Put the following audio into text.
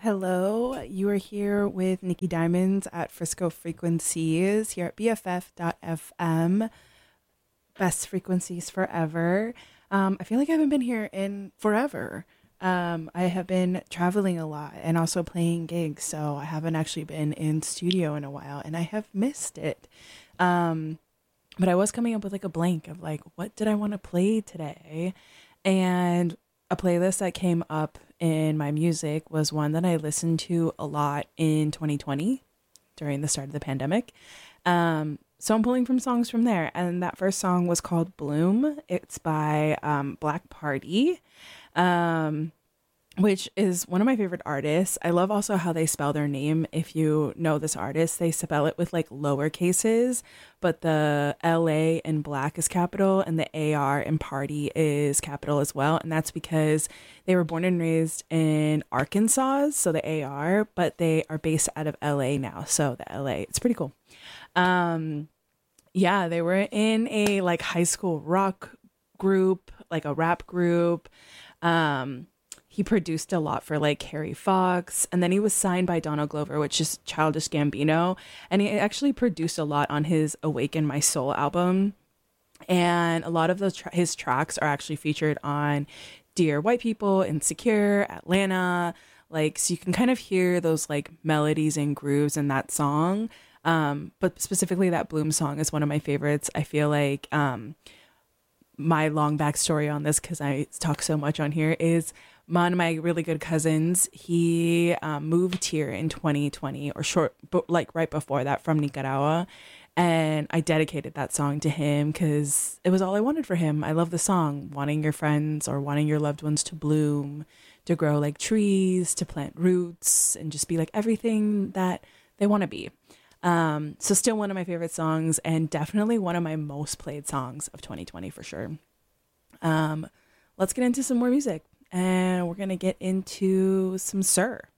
Hello, you are here with Nikki Diamonds at Frisco Frequencies here at BFF.FM. Best frequencies forever. I feel like I haven't been here in forever. I have been traveling a lot and also playing gigs, so I haven't actually been in studio in a while, and I have missed it. But I was coming up with like a blank of like, what did I want to play today? And a playlist that came up in my music was one that I listened to a lot in 2020 during the start of the pandemic. So I'm pulling from songs from there. And that first song was called Bloom. It's by Black Party. Which is one of my favorite artists. I love also how they spell their name. If you know this artist, they spell it with like lower cases, but the LA in Black is capital and the AR in Party is capital as well. And that's because they were born and raised in Arkansas, so the AR, but they are based out of LA now. So the LA, it's pretty cool. Yeah, they were in a like high school rock group, like a rap group. He produced a lot for like Harry Fox, and then he was signed by Donald Glover, which is Childish Gambino, and he actually produced a lot on his Awaken My Soul album. And a lot of his tracks are actually featured on Dear White People, Insecure, Atlanta. Like, so you can kind of hear those like melodies and grooves in that song. But specifically that Bloom song is one of my favorites. I feel like my long backstory on this, because I talk so much on here, is one of my really good cousins. He moved here in 2020 or like right before that from Nicaragua. And I dedicated that song to him because it was all I wanted for him. I love the song, wanting your friends or wanting your loved ones to bloom, to grow like trees, to plant roots, and just be like everything that they want to be. So still one of my favorite songs, and definitely one of my most played songs of 2020 for sure. Let's get into some more music, and we're going to get into some Sir.